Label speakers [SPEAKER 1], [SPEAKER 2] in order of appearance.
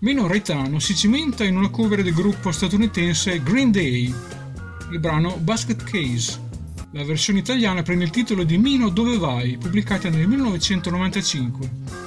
[SPEAKER 1] Mino Raitano si cimenta in una cover del gruppo statunitense Green Day, il brano Basket Case. La versione italiana prende il titolo di Mino Dove Vai, pubblicata nel 1995.